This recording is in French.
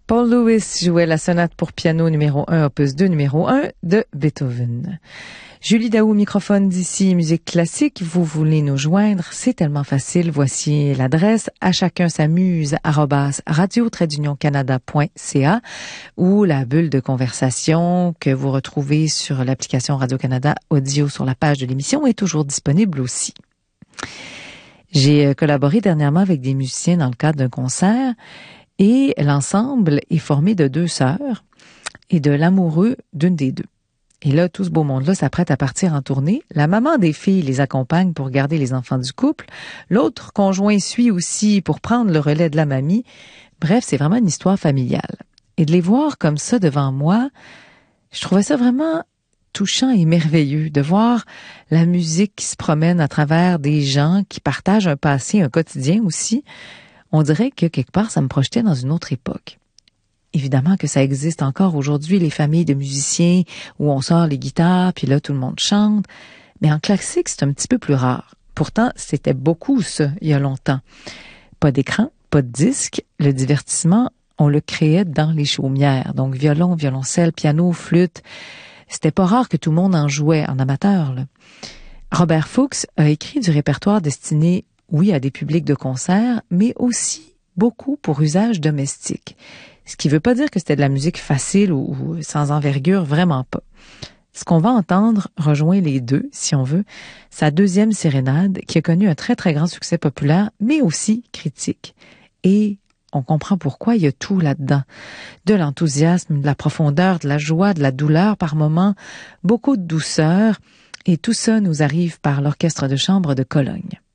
Paul Lewis jouait la sonate pour piano numéro 1, opus 2, numéro 1 de Beethoven. Julie Daou, microphone d'ici, musique classique. Vous voulez nous joindre? C'est tellement facile. Voici l'adresse achacunsamuse@radio-canada.ca ou la bulle de conversation que vous retrouvez sur l'application Radio-Canada Audio sur la page de l'émission est toujours disponible aussi. J'ai collaboré dernièrement avec des musiciens dans le cadre d'un concert et l'ensemble est formé de 2 sœurs et de l'amoureux d'une des 2. Et là, tout ce beau monde-là s'apprête à partir en tournée. La maman des filles les accompagne pour garder les enfants du couple. L'autre conjoint suit aussi pour prendre le relais de la mamie. Bref, c'est vraiment une histoire familiale. Et de les voir comme ça devant moi, je trouvais ça vraiment touchant et merveilleux de voir la musique qui se promène à travers des gens qui partagent un passé, un quotidien aussi. On dirait que quelque part, ça me projetait dans une autre époque. Évidemment que ça existe encore aujourd'hui, les familles de musiciens où on sort les guitares, puis là, tout le monde chante. Mais en classique, c'est un petit peu plus rare. Pourtant, c'était beaucoup ça, il y a longtemps. Pas d'écran, pas de disque. Le divertissement, on le créait dans les chaumières. Donc, violon, violoncelle, piano, flûte. C'était pas rare que tout le monde en jouait, en amateur, là. Robert Fuchs a écrit du répertoire destiné, oui, à des publics de concert, mais aussi beaucoup pour usage domestique. Ce qui veut pas dire que c'était de la musique facile ou sans envergure, vraiment pas. Ce qu'on va entendre rejoint les 2, si on veut, sa 2e sérénade qui a connu un très très grand succès populaire, mais aussi critique. Et on comprend pourquoi il y a tout là-dedans. De l'enthousiasme, de la profondeur, de la joie, de la douleur par moments, beaucoup de douceur, et tout ça nous arrive par l'Orchestre de chambre de Cologne.